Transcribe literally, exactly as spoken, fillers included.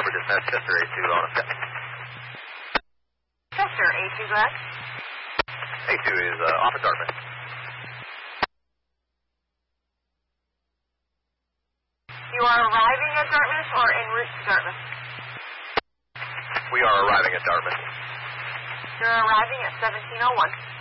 Over dispatch, Chester A two on a set. Chester A two, go ahead. A two is uh, off at Dartmouth. You are arriving at Dartmouth or en route to Dartmouth? We are arriving at Dartmouth. You're arriving at seventeen oh one.